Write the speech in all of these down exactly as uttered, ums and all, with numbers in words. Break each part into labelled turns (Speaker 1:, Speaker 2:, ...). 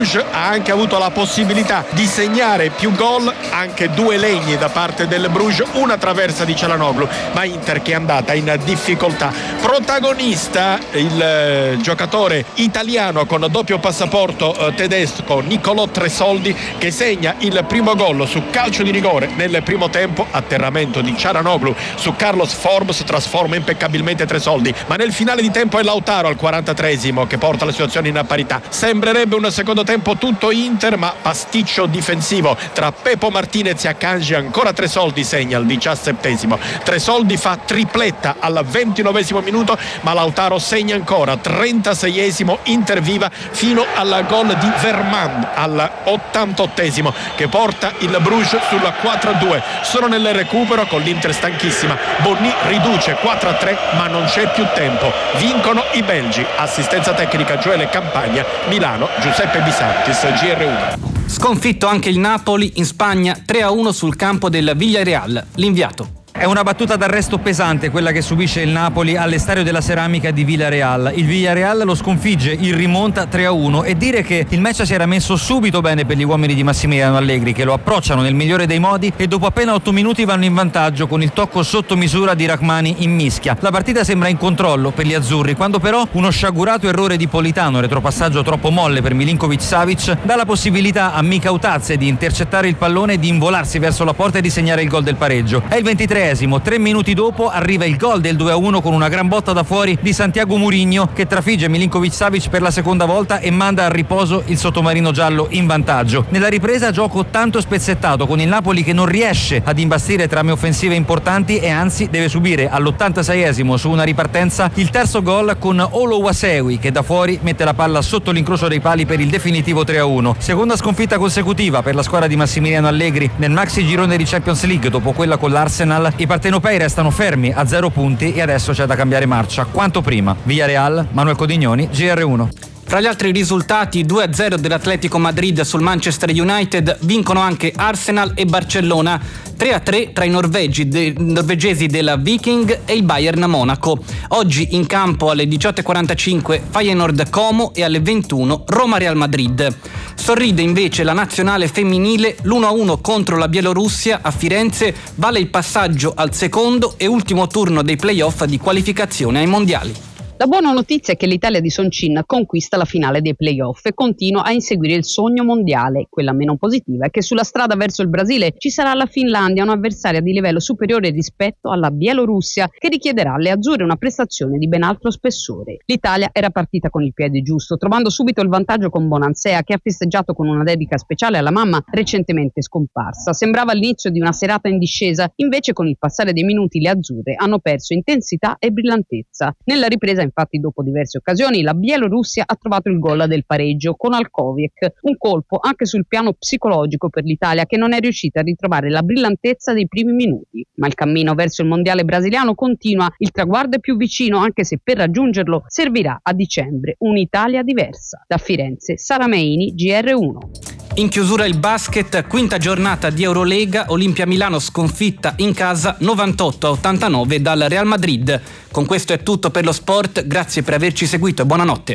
Speaker 1: ha anche avuto la possibilità di segnare più gol, anche due legni da parte del Bruges, una traversa di Çalhanoğlu, ma Inter che è andata in difficoltà. Protagonista il eh, giocatore italiano con doppio passaporto eh, tedesco Nicolò Tresoldi, che segna il primo gol su calcio di rigore nel primo tempo, atterramento di Çalhanoğlu su Carlos Forbes, trasforma impeccabilmente Tresoldi, ma nel finale di tempo è Lautaro al quarantatreesimo che porta la situazione in parità. Sembrerebbe un secondo tempo tutto Inter, ma pasticcio difensivo tra Pepo Martinez e Akanji, ancora Tresoldi segna al diciassettesimo. Tresoldi fa tripletta al ventinovesimo minuto, ma Lautaro segna ancora, trentaseiesimo, Inter viva fino al gol di Vermaat al ottantottesimo che porta il Bruges sul quattro a due. Sono nel recupero con l'Inter stanchissima, Bonny riduce quattro a tre, ma non c'è più tempo, vincono i belgi. Assistenza tecnica Gioele Campagna, Milano Giuseppe Bisantis, G R uno.
Speaker 2: Sconfitto anche il Napoli in Spagna tre a uno sul campo del Villarreal. L'inviato.
Speaker 3: È una battuta d'arresto pesante quella che subisce il Napoli all'Estadio della Ceramica di Villarreal. Il Villarreal lo sconfigge in rimonta tre a uno, e dire che il match si era messo subito bene per gli uomini di Massimiliano Allegri, che lo approcciano nel migliore dei modi e dopo appena otto minuti vanno in vantaggio con il tocco sotto misura di Rachmani in mischia. La partita sembra in controllo per gli azzurri, quando però uno sciagurato errore di Politano, retropassaggio troppo molle per Milinkovic-Savic, dà la possibilità a Mika Utazze di intercettare il pallone e di involarsi verso la porta e di segnare il gol del pareggio. È il ventitreesimo. Tre minuti dopo arriva il gol del due a uno con una gran botta da fuori di Santiago Mourinho, che trafigge Milinkovic-Savic per la seconda volta e manda al riposo il sottomarino giallo in vantaggio. Nella ripresa gioco tanto spezzettato, con il Napoli che non riesce ad imbastire trame offensive importanti e anzi deve subire all'ottantaseiesimo su una ripartenza il terzo gol con Olowasewi, che da fuori mette la palla sotto l'incrocio dei pali per il definitivo tre a uno. Seconda sconfitta consecutiva per la squadra di Massimiliano Allegri nel maxi girone di Champions League dopo quella con l'Arsenal. I partenopei restano fermi a zero punti e adesso c'è da cambiare marcia quanto prima. Villarreal, Manuel Codignoni, G R uno.
Speaker 2: Tra gli altri risultati, due a zero dell'Atletico Madrid sul Manchester United, vincono anche Arsenal e Barcellona, tre a tre tra i norvegi, de, norvegesi della Viking e il Bayern Monaco. Oggi in campo alle diciotto e quarantacinque Feyenoord Como e alle ventuno Roma Real Madrid. Sorride invece la nazionale femminile, l'uno a uno contro la Bielorussia a Firenze vale il passaggio al secondo e ultimo turno dei play-off di qualificazione ai mondiali.
Speaker 4: La buona notizia è che l'Italia di Soncin conquista la finale dei play-off e continua a inseguire il sogno mondiale. Quella meno positiva è che sulla strada verso il Brasile ci sarà la Finlandia, un'avversaria di livello superiore rispetto alla Bielorussia, che richiederà alle azzurre una prestazione di ben altro spessore. L'Italia era partita con il piede giusto, trovando subito il vantaggio con Bonansea, che ha festeggiato con una dedica speciale alla mamma recentemente scomparsa. Sembrava l'inizio di una serata in discesa, invece con il passare dei minuti le azzurre hanno perso intensità e brillantezza. Nella ripresa infatti dopo diverse occasioni la Bielorussia ha trovato il gol del pareggio con Alkoviek, un colpo anche sul piano psicologico per l'Italia, che non è riuscita a ritrovare la brillantezza dei primi minuti. Ma il cammino verso il mondiale brasiliano continua, il traguardo è più vicino, anche se per raggiungerlo servirà a dicembre un'Italia diversa. Da Firenze, Sara Meini, G R uno.
Speaker 2: In chiusura il basket, quinta giornata di Eurolega, Olimpia Milano sconfitta in casa novantotto a ottantanove dal Real Madrid. Con questo è tutto per lo sport, grazie per averci seguito e buonanotte.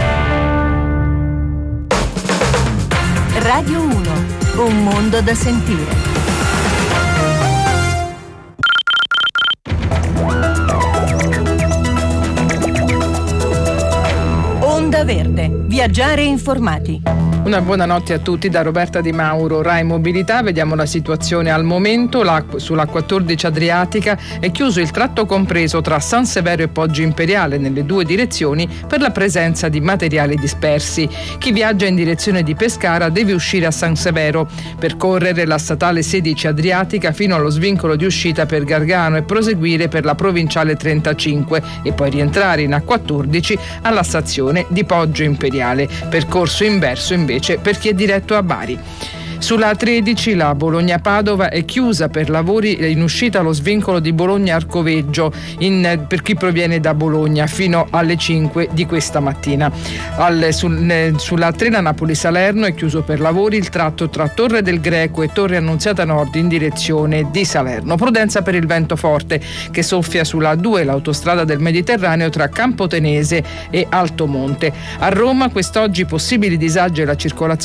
Speaker 5: Radio uno, un mondo da sentire. Onda Verde, viaggiare informati.
Speaker 6: Una buonanotte a tutti da Roberta Di Mauro, Rai Mobilità. Vediamo la situazione al momento. Sulla quattordici Adriatica è chiuso il tratto compreso tra San Severo e Poggio Imperiale nelle due direzioni per la presenza di materiali dispersi. Chi viaggia in direzione di Pescara deve uscire a San Severo, percorrere la statale sedici Adriatica fino allo svincolo di uscita per Gargano e proseguire per la provinciale trentacinque e poi rientrare in A quattordici alla stazione di Poggio Imperiale. Percorso inverso invece per chi è diretto a Bari. Sulla A tredici la Bologna-Padova è chiusa per lavori in uscita allo svincolo di Bologna-Arcoveggio in, per chi proviene da Bologna fino alle cinque di questa mattina. Al, sul, sulla A tre la Napoli-Salerno è chiuso per lavori il tratto tra Torre del Greco e Torre Annunziata Nord in direzione di Salerno. Prudenza per il vento forte che soffia sulla A due, l'autostrada del Mediterraneo tra Campotenese e Altomonte. A Roma quest'oggi possibili disagi alla circolazione